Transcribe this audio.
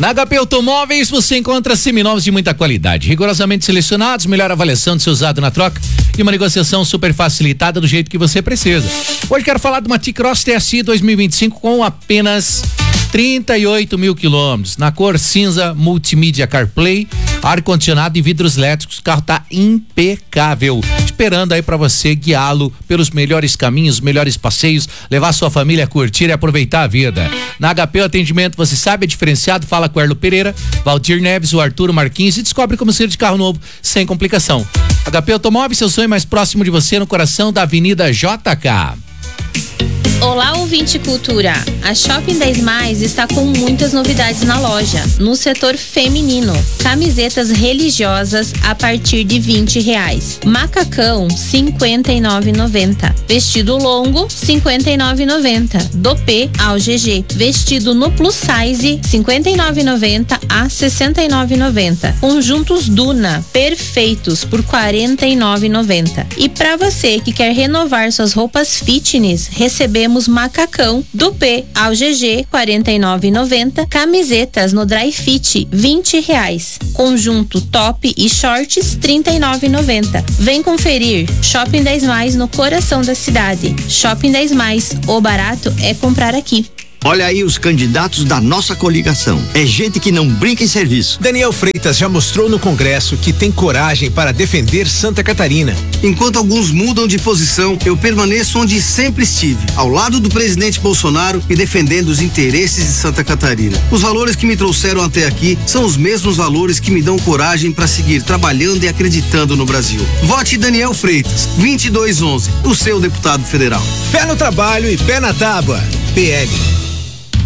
Na HP Automóveis você encontra seminovos de muita qualidade, rigorosamente selecionados, melhor avaliação de seu usado na troca e uma negociação super facilitada do jeito que você precisa. Hoje quero falar de uma T-Cross TSI 2025 com apenas 38 mil quilômetros, na cor cinza, multimídia CarPlay, ar-condicionado e vidros elétricos. O carro tá impecável, esperando aí para você guiá-lo pelos melhores caminhos, melhores passeios, levar sua família a curtir e aproveitar a vida. Na HP o atendimento, você sabe, é diferenciado. Fala com o Erlo Pereira, Valdir Neves, o Arthur Marquinhos e descobre como ser de carro novo sem complicação. HP Automóveis, seu sonho mais próximo de você, no coração da Avenida JK. Olá, ouvinte Cultura! A Shopping 10 Mais está com muitas novidades na loja. No setor feminino, camisetas religiosas a partir de R$20. Macacão, R$59,90. Vestido longo, R$59,90. Do P ao GG. Vestido no plus size, R$59,90 a R$69,90. Conjuntos Duna, perfeitos por R$49,90. E para você que quer renovar suas roupas fitness, recebemos macacão do P ao GG R$49,90, camisetas no Dry Fit R$20, conjunto top e shorts R$39,90. Vem conferir. Shopping 10 Mais no coração da cidade. Shopping 10 Mais, o barato é comprar aqui. Olha aí os candidatos da nossa coligação. É gente que não brinca em serviço. Daniel Freitas já mostrou no Congresso que tem coragem para defender Santa Catarina. Enquanto alguns mudam de posição, eu permaneço onde sempre estive, ao lado do presidente Bolsonaro e defendendo os interesses de Santa Catarina. Os valores que me trouxeram até aqui são os mesmos valores que me dão coragem para seguir trabalhando e acreditando no Brasil. Vote Daniel Freitas, 2211, o seu deputado federal. Pé no trabalho e pé na tábua. PL.